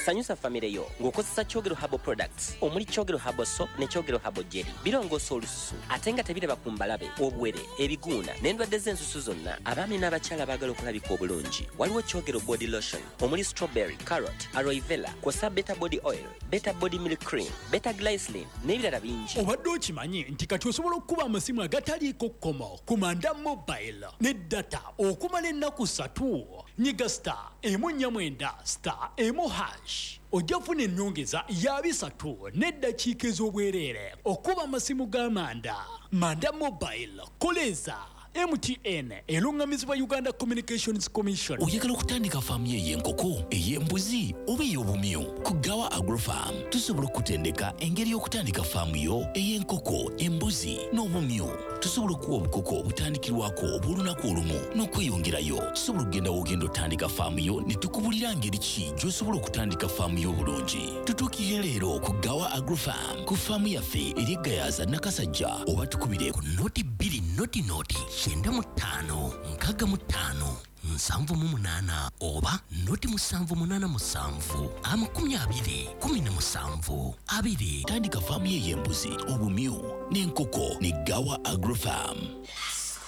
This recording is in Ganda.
sanyusa famire yo ng'okozesa Kyogero Herbal Products omuli Kyogero Herbal Soap ne Kyogero Herbal Jelly. Birongoosa olususu ate nga tebiraba ku mbalabe, obwere, ebiguuna n'endwadde z'ensusu zonna. Abaami n'abakyala baagala okulabika obulungi. Waliwo Kyogero Body Lotion omuli strawberry, carrot, aloe vera, kw'ossa Beta Body Oil, Beta Body Milk Cream, Beta Glycerin n'ebirala bingi. Obadde okimanyi nti kati osobola okuba amasimu agataliiko kkomo ku Manda Mobile ne data okumala ennaku 3. Nyiga star *49 star *hash. Ojja kufuna ennyongeza ya 3 n'eddakiika ez'obwereere okuba amasimu ga Manda Mobile. Koleza MTN elungamizibwa Uganda Communications Commission. Oyagala okutandika faamu y'enkoko, ey'embuzi oba ey'obumyu? Ku Gawa Agrofarm tusobola okutendeka engeri y'okutandika faamu yo ey'enkoko, embuzi n'obumyu. Tusobola okuwa obukoko obutandikirwako obw'olunaku olumu n'okweyongerayo. Tusobola okugenda w'ogenda otandika faamu yo ne tukubulira ngeri ki gy'osobola okutandika faamu yo obulungi. Tutuukire leero ku Gawa Agrofarm ku faamu yaffe eri Gayaza Nakasajja, oba tukubire ku noti 2 noti 95 65 78 oba noti 787 20 17 2. Tandika faamu y'embuzi, obumyu n'enkoko ne Gawa Agrofarm.